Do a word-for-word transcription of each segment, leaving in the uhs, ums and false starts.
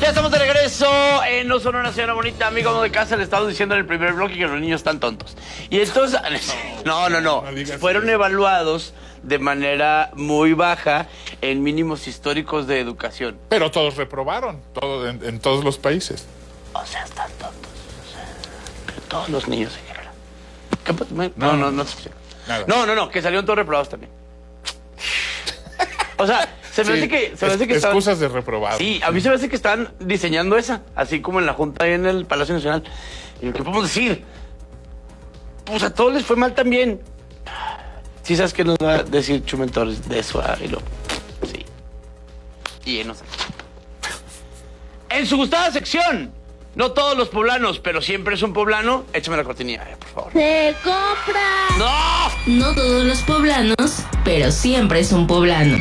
Ya estamos de regreso en No Son una Señora Bonita. Amigo de casa, le estamos diciendo en el primer bloque que los niños están tontos. Y entonces, no, no, no, fueron evaluados de manera muy baja en mínimos históricos de educación. Pero todos reprobaron, todo, en, en todos los países. O sea, están tontos. O sea, pero todos los niños en general. ¿Qué, no, no, no, no, no, no, no, no, que salieron todos reprobados también. O sea, se me Sí, hace que... Se me hace que es, estaban, excusas de reprobado. Sí, a mí se me hace que están diseñando esa, así como en la junta ahí en el Palacio Nacional. ¿Y qué podemos decir? Pues a todos les fue mal también. Sí, ¿sabes qué nos va a decir Chumel Torres de eso? Y lo... Sí. Y no sé. En su gustada sección, no todos los poblanos, pero siempre es un poblano. Échame la cortinilla, eh, por favor. ¡Se compra! ¡No! No todos los poblanos, pero siempre es un poblano.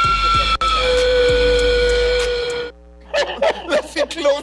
La ciclón.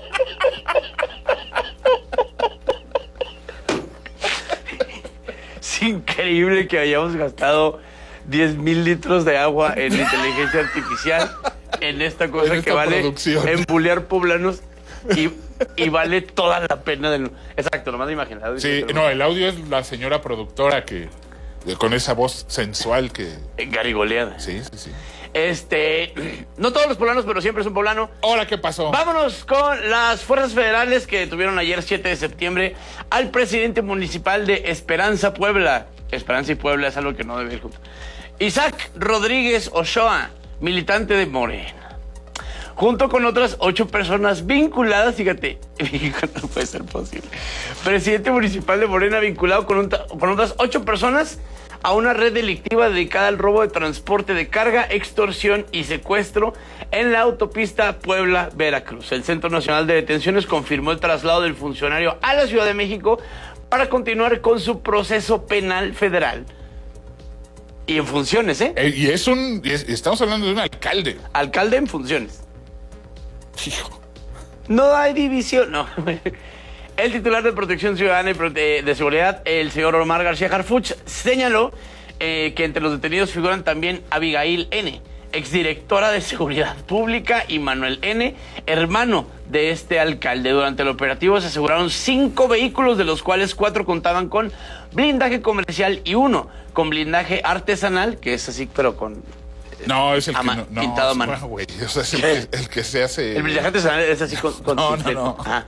Es increíble que hayamos gastado diez mil litros de agua en inteligencia artificial en esta cosa En esta que vale producción. embulear poblanos y, y vale toda la pena del... Exacto, nomás de imaginar. Sí, no, el audio es la señora productora que con esa voz sensual que... Garigoleada. Sí, sí, sí. Este, no todos los poblanos, pero siempre es un poblano. Ahora, ¿qué pasó? Vámonos con las fuerzas federales que detuvieron ayer, siete de septiembre, al presidente municipal de Esperanza, Puebla. Esperanza y Puebla es algo que no debe ir junto. Isaac Rodríguez Ochoa, militante de Morena, junto con otras ocho personas vinculadas, fíjate, no puede ser posible. Presidente municipal de Morena vinculado con, un, con otras ocho personas a una red delictiva dedicada al robo de transporte de carga, extorsión y secuestro en la autopista Puebla-Veracruz. El Centro Nacional de Detenciones confirmó el traslado del funcionario a la Ciudad de México para continuar con su proceso penal federal. Y en funciones, ¿eh? Eh, y es un... es- estamos hablando de un alcalde. Alcalde en funciones. Hijo. No hay división, no. El titular de Protección Ciudadana y Prote- de Seguridad, el señor Omar García Harfuch, señaló eh, que entre los detenidos figuran también Abigail N., exdirectora de Seguridad Pública, y Manuel N., hermano de este alcalde. Durante el operativo se aseguraron cinco vehículos, de los cuales cuatro contaban con blindaje comercial y uno con blindaje artesanal, que es así, pero con... No, es el A que ma- no, no, pintado a mano. no, güey, o sea, es el que, el que se hace... El blindaje artesanal es así con... con No, no, no. Ajá.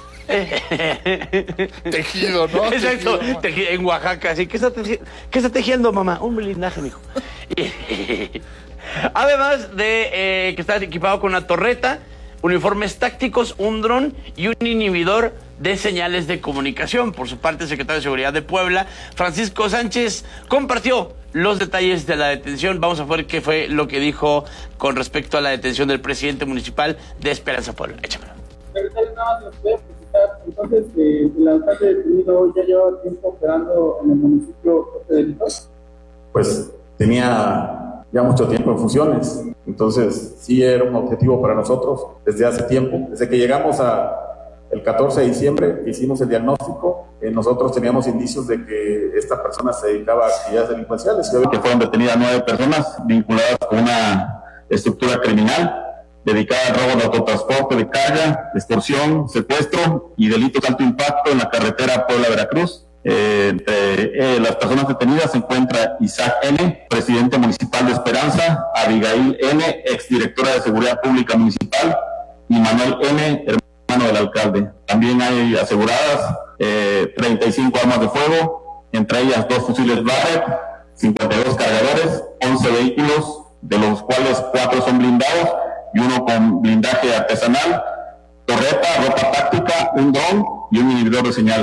Tejido, ¿no? Exacto, Tejido. teji- en Oaxaca, así. ¿Qué está, teji- ¿Qué está tejiendo, mamá? Un blindaje, mijo. Y- Además de eh, que está equipado con una torreta, uniformes tácticos, un dron y un inhibidor de señales de comunicación. Por su parte, el secretario de Seguridad de Puebla, Francisco Sánchez, compartió los detalles de la detención. Vamos a ver qué fue lo que dijo con respecto a la detención del presidente municipal de Esperanza Puebla. Échamelo. Secretario, nada más nos puede precisar, entonces, eh, el alcalde detenido ya lleva tiempo operando en el municipio de delitos. Pues tenía ya mucho tiempo en funciones, entonces sí era un objetivo para nosotros desde hace tiempo, desde que llegamos a el catorce de diciembre, que hicimos el diagnóstico, eh, nosotros teníamos indicios de que esta persona se dedicaba a actividades delincuenciales. Que fueron detenidas nueve personas vinculadas con una estructura criminal dedicada al robo de autotransporte de carga, extorsión, secuestro y delitos de alto impacto en la carretera Puebla-Veracruz. Eh, entre eh, las personas detenidas se encuentra Isaac N., presidente municipal de Esperanza, Abigail N., exdirectora de Seguridad Pública Municipal, y Manuel N., hermano del alcalde. También hay aseguradas eh, treinta y cinco armas de fuego, entre ellas dos fusiles Barrett, cincuenta y dos cargadores, once vehículos, de los cuales cuatro son blindados y uno con blindaje artesanal, torreta, ropa táctica, un dron y un inhibidor de señal.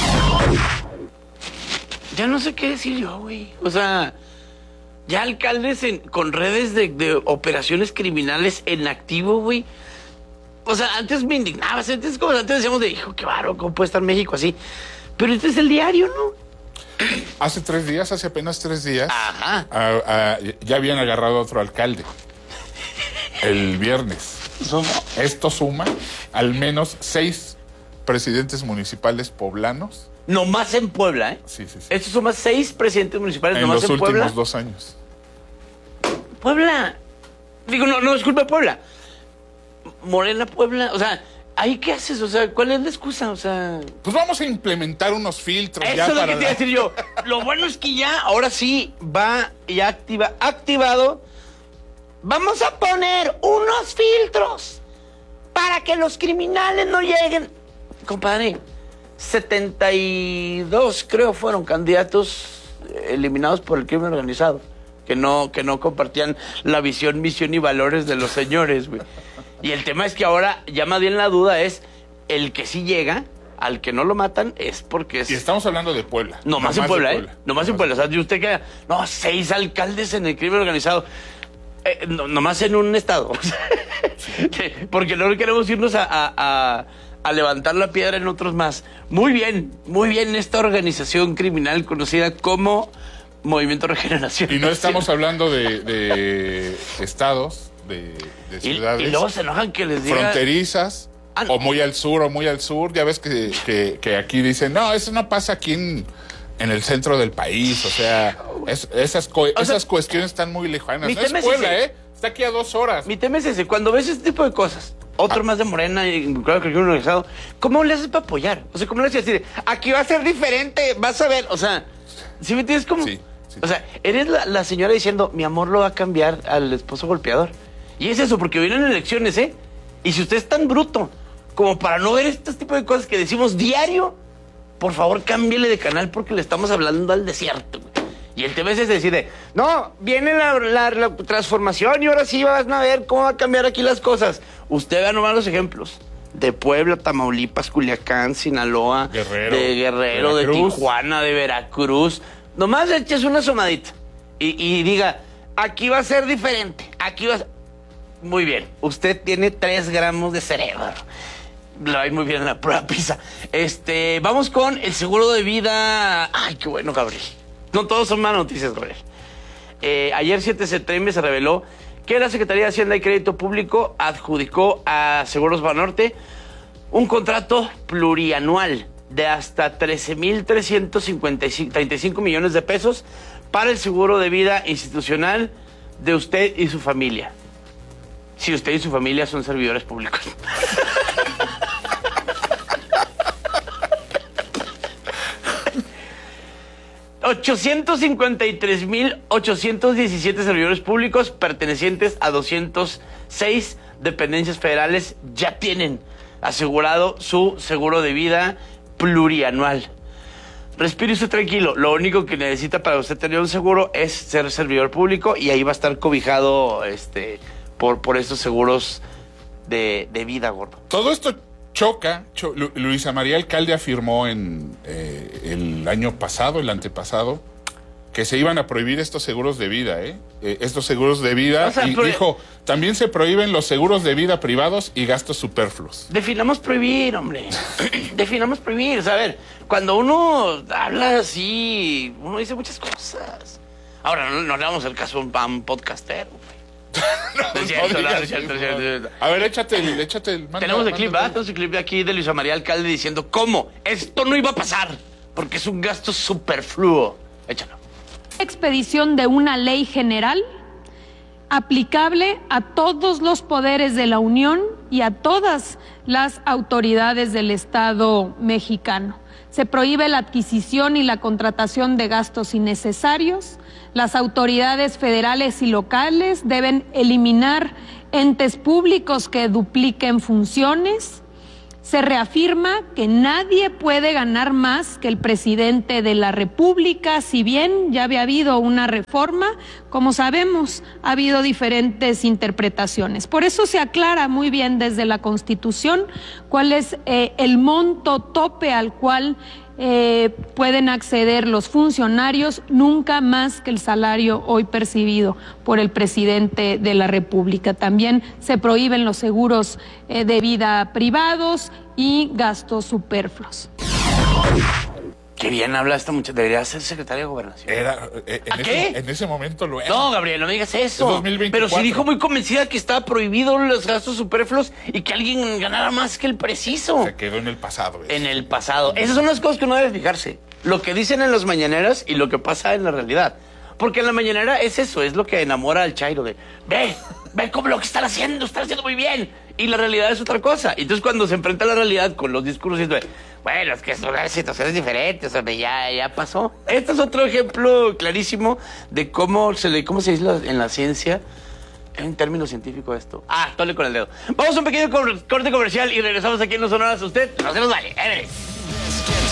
Ya no sé qué decir yo, güey. O sea, ya alcaldes en, con redes de, de operaciones criminales en activo, güey. O sea, antes me indignaba. Antes, como antes decíamos de, hijo, qué bárbaro, ¿cómo puede estar México así? Pero este es el diario, ¿no? Hace tres días, hace apenas tres días, Ajá. a- a- ya habían agarrado a otro alcalde. El viernes. Suma. Esto suma al menos seis presidentes municipales poblanos. Nomás en Puebla, ¿eh? Sí, sí, sí. Estos son más seis presidentes municipales En nomás los en últimos Puebla. dos años. Puebla. Digo, no, no, disculpe, Puebla. Morena Puebla, o sea, ¿ahí qué haces? O sea, ¿cuál es la excusa? O sea... Pues vamos a implementar unos filtros Eso ya es lo para que te iba a la- decir yo. Lo bueno es que ya, ahora sí, va ya activa, activado. Vamos a poner unos filtros para que los criminales no lleguen. Compadre, setenta y dos creo fueron candidatos eliminados por el crimen organizado, que no, que no compartían la visión, misión y valores de los señores, güey. Y el tema es que ahora ya más bien la duda es el que sí llega, al que no lo matan, es porque es... Y estamos hablando de Puebla. No más en de Puebla, ¿eh? No más en Puebla. O sea, y usted que... No, seis alcaldes en el crimen organizado. Eh, no, nomás en un estado. Porque no queremos irnos a, a, a, a levantar la piedra en otros más. Muy bien, muy bien esta organización criminal conocida como Movimiento Regeneración. Y no estamos hablando de, de estados, de, de Y, ciudades y luego se enojan que les diga... fronterizas, Ah, no. o muy al sur o muy al sur. Ya ves que, que, que aquí dicen, no, eso no pasa aquí en, en el centro del país. O sea, es- esas, co- sea, esas cuestiones están muy lejanas. mi No es tema es Puebla, ese. ¿eh? Está aquí a dos horas. Mi tema es ese, cuando ves este tipo de cosas, otro Ah. más de Morena, y claro que el crimen organizado, ¿cómo le haces para apoyar? O sea, ¿cómo le haces decir, aquí va a ser diferente, vas a ver? O sea, ¿sí me entiendes cómo? Sí, sí. O sea, eres la, la señora diciendo, mi amor lo va a cambiar al esposo golpeador. Y es eso, porque vienen elecciones, ¿eh? Y si usted es tan bruto como para no ver este tipo de cosas que decimos diario, por favor, cámbiele de canal porque le estamos hablando al desierto, güey. Y el tema es ese, decir, de, no, viene la, la- la transformación y ahora sí van a ver cómo va a cambiar aquí las cosas. Usted vea nomás los ejemplos de Puebla, Tamaulipas, Culiacán, Sinaloa, Guerrero, de Guerrero, de Veracruz. Tijuana, de Veracruz. Nomás le eches una asomadita y, y diga, aquí va a ser diferente, aquí va a ser... Muy bien, usted tiene tres gramos de cerebro. Le va a ir muy bien en la prueba PISA. Este, vamos con el seguro de vida. Ay, qué bueno, Gabriel. No todos son malas noticias, Gabriel. Eh, ayer siete de septiembre se reveló que la Secretaría de Hacienda y Crédito Público adjudicó a Seguros Banorte un contrato plurianual de hasta trece mil trescientos treinta y cinco millones de pesos para el seguro de vida institucional de usted y su familia. Si usted y su familia son servidores públicos. ochocientos cincuenta y tres mil ochocientos diecisiete servidores públicos pertenecientes a doscientas seis dependencias federales ya tienen asegurado su seguro de vida plurianual. Respire usted tranquilo, lo único que necesita para usted tener un seguro es ser servidor público y ahí va a estar cobijado este, por, por estos seguros de, de vida, gordo. Todo esto choca. Cho- Lu- Luisa María Alcalde afirmó en eh, el año pasado, el antepasado, que se iban a prohibir estos seguros de vida, ¿eh? Eh, estos seguros de vida. O sea, y pero- dijo, también se prohíben los seguros de vida privados y gastos superfluos. Definamos prohibir, hombre. Definamos prohibir. O sea, a ver, cuando uno habla así, uno dice muchas cosas. Ahora, no, no le damos el caso a un, a un podcastero, güey. No es cierto, no, digas es cierto, eso. es cierto, es cierto. A ver, échate el, échate el. manda- Tenemos el clip, mándate. ¿verdad? Tenemos el clip de aquí de Luisa María Alcalde diciendo cómo esto no iba a pasar, porque es un gasto superfluo. Échalo. Expedición de una ley general aplicable a todos los poderes de la Unión y a todas las autoridades del Estado mexicano. Se prohíbe la adquisición y la contratación de gastos innecesarios. Las autoridades federales y locales deben eliminar entes públicos que dupliquen funciones. Se reafirma que nadie puede ganar más que el presidente de la República, si bien ya había habido una reforma, como sabemos, ha habido diferentes interpretaciones. Por eso se aclara muy bien desde la Constitución cuál es eh, el monto tope al cual eh, pueden acceder los funcionarios, nunca más que el salario hoy percibido por el presidente de la República. También se prohíben los seguros eh, de vida privados y gastos superfluos. Qué bien habla esta muchacha. Debería ser secretaria de Gobernación. Era, eh, en, ¿A ese, qué? en ese momento lo era. No, Gabriel, no me digas eso. Es dos mil veinticuatro. Pero si dijo muy convencida que estaba prohibido los gastos superfluos y que alguien ganara más que el preciso. Se quedó en el pasado. eso. En el pasado. Esas son las cosas que uno debe fijarse. Lo que dicen en las mañaneras y lo que pasa en la realidad. Porque en la mañanera es eso, es lo que enamora al chairo de, ve, ve cómo lo que están haciendo, están haciendo muy bien. y la realidad es otra cosa. Entonces, cuando se enfrenta la realidad con los discursos, dice, bueno, es que son situaciones diferentes, o sea, ya, ya pasó. Este es otro ejemplo clarísimo de cómo se le, cómo se dice en la ciencia, en términos científicos esto. Ah, tole con el dedo. Vamos a un pequeño corte comercial y regresamos aquí en Los Sonoras. Usted no se nos vale.